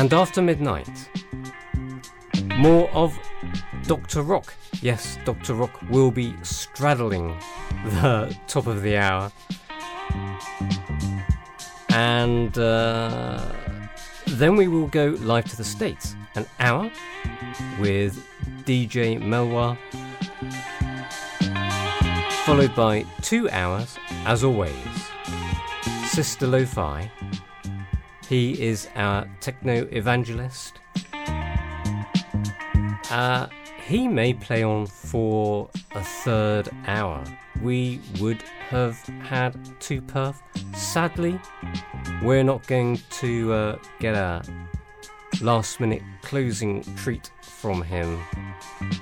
And after midnight, more of Dr. Rock. Yes, Dr. Rock will be straddling the top of the hour. And then we will go live to the States. An hour with DJ Melwa, followed by 2 hours, as always, Sister Lo-Fi. He is our techno evangelist. He may play on for a third hour. We would have had 2 perf. Sadly, we're not going to get a last minute closing treat from him.